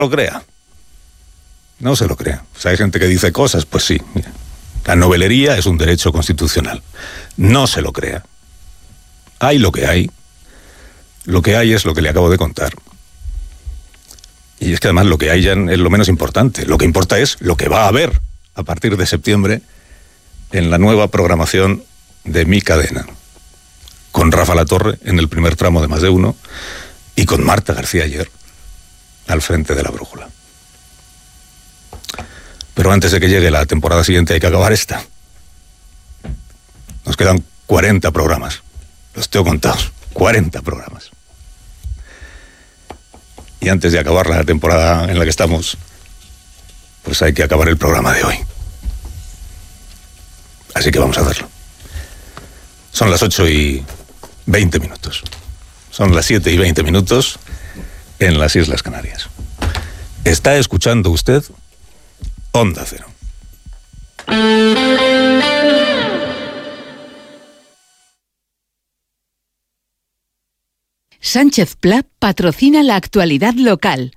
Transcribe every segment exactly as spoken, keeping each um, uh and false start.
lo crea. No se lo crea. O sea, hay gente que dice cosas, pues sí. Mira, la novelería es un derecho constitucional. No se lo crea. Hay lo que hay. Lo que hay es lo que le acabo de contar. Y es que además lo que hay ya es lo menos importante. Lo que importa es lo que va a haber a partir de septiembre en la nueva programación de Mi Cadena. Con Rafa Latorre en el primer tramo de Más de Uno y con Marta García Ayer al frente de La Brújula. Pero antes de que llegue la temporada siguiente hay que acabar esta. Nos quedan cuarenta programas. Los tengo contados. cuarenta programas. Y antes de acabar la temporada en la que estamos, pues hay que acabar el programa de hoy. Así que vamos a hacerlo. Son las ocho y veinte minutos. Son las siete y veinte minutos en las Islas Canarias. Está escuchando usted Onda Cero. Sánchez Pla patrocina la actualidad local.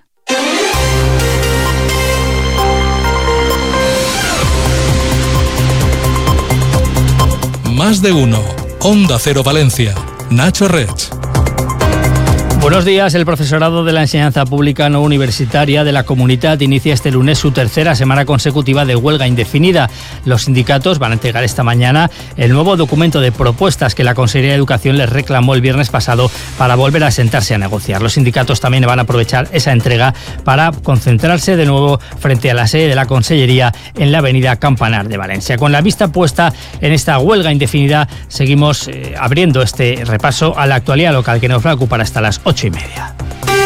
Más de Uno. Onda Cero Valencia. Nacho Rech. Buenos días. El profesorado de la enseñanza pública no universitaria de la Comunitat inicia este lunes su tercera semana consecutiva de huelga indefinida. Los sindicatos van a entregar esta mañana el nuevo documento de propuestas que la Consellería de Educación les reclamó el viernes pasado para volver a sentarse a negociar. Los sindicatos también van a aprovechar esa entrega para concentrarse de nuevo frente a la sede de la Consellería en la avenida Campanar de Valencia. Con la vista puesta en esta huelga indefinida, seguimos eh, abriendo este repaso a la actualidad local que nos va a ocupar hasta las ocho y media.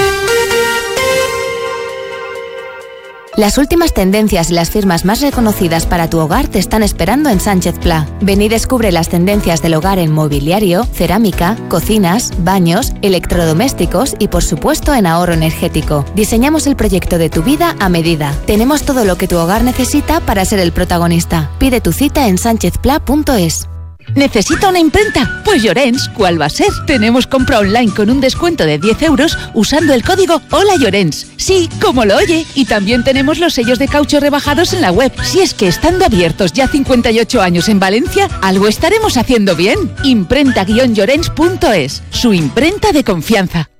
Las últimas tendencias y las firmas más reconocidas para tu hogar te están esperando en Sánchez Pla. Ven y descubre las tendencias del hogar en mobiliario, cerámica, cocinas, baños, electrodomésticos y por supuesto en ahorro energético. Diseñamos el proyecto de tu vida a medida. Tenemos todo lo que tu hogar necesita para ser el protagonista. Pide tu cita en sánchez pla punto es. ¿Necesita una imprenta? Pues Llorens, ¿cuál va a ser? Tenemos compra online con un descuento de diez euros usando el código Hola Llorens. Sí, como lo oye. Y también tenemos los sellos de caucho rebajados en la web. Si es que estando abiertos ya cincuenta y ocho años en Valencia, algo estaremos haciendo bien. imprenta guion llorens punto es, su imprenta de confianza.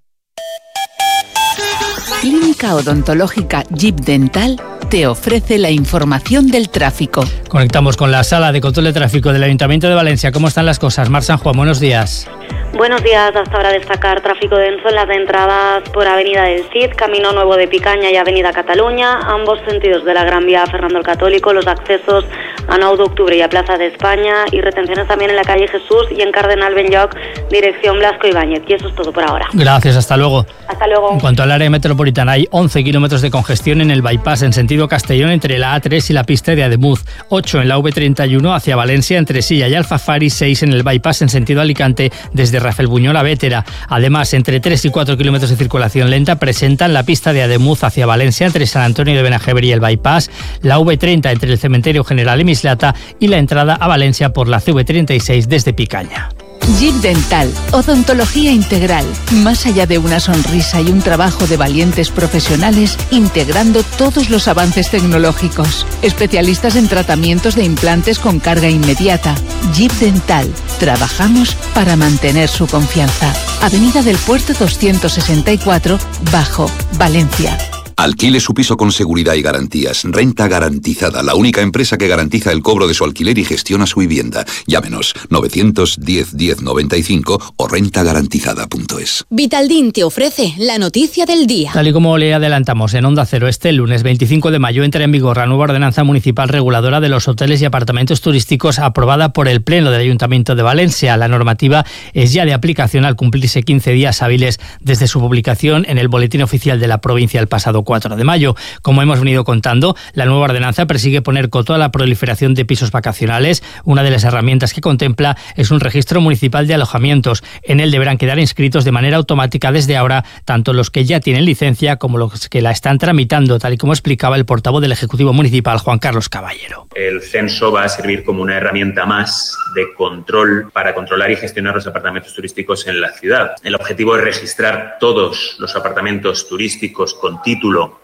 Clínica Odontológica Jeep Dental te ofrece la información del tráfico. Conectamos con la sala de control de tráfico del Ayuntamiento de Valencia. ¿Cómo están las cosas? Mar San Juan, buenos días. Buenos días. Hasta ahora destacar tráfico denso en las entradas por Avenida del Cid, Camino Nuevo de Picaña y Avenida Cataluña, ambos sentidos de la Gran Vía Fernando el Católico, los accesos a nueve de octubre y a Plaza de España, y retenciones también en la calle Jesús y en Cardenal Benlloc, dirección Blasco Ibáñez. Y eso es todo por ahora. Gracias, hasta luego. Hasta luego. En cuanto al área metropolitana, hay once kilómetros de congestión en el bypass en sentido Castellón entre la A tres y la pista de Ademuz, ocho en la V treinta y uno hacia Valencia entre Silla y Alfafar y seis en el bypass en sentido Alicante desde Rafael Buñol a Bétera. Además, entre tres y cuatro kilómetros de circulación lenta presentan la pista de Ademuz hacia Valencia entre San Antonio de Benajever y el bypass, la V treinta entre el Cementerio General y Mislata y la entrada a Valencia por la C V treinta y seis desde Picaña. Jeep Dental, odontología integral, más allá de una sonrisa y un trabajo de valientes profesionales, integrando todos los avances tecnológicos. Especialistas en tratamientos de implantes con carga inmediata. Jeep Dental, trabajamos para mantener su confianza. Avenida del Puerto doscientos sesenta y cuatro, Bajo, Valencia. Alquile su piso con seguridad y garantías. Renta Garantizada, la única empresa que garantiza el cobro de su alquiler y gestiona su vivienda. Llámenos novecientos diez diez noventa y cinco o renta garantizada punto es. Vitaldin te ofrece la noticia del día. Tal y como le adelantamos en Onda Cero, este lunes veinticinco de mayo entra en vigor la nueva ordenanza municipal reguladora de los hoteles y apartamentos turísticos aprobada por el Pleno del Ayuntamiento de Valencia. La normativa es ya de aplicación al cumplirse quince días hábiles desde su publicación en el Boletín Oficial de la provincia el pasado cuatro de mayo. Como hemos venido contando, la nueva ordenanza persigue poner coto a la proliferación de pisos vacacionales. Una de las herramientas que contempla es un registro municipal de alojamientos. En él deberán quedar inscritos de manera automática desde ahora tanto los que ya tienen licencia como los que la están tramitando, tal y como explicaba el portavoz del Ejecutivo Municipal, Juan Carlos Caballero. El censo va a servir como una herramienta más de control para controlar y gestionar los apartamentos turísticos en la ciudad. El objetivo es registrar todos los apartamentos turísticos con título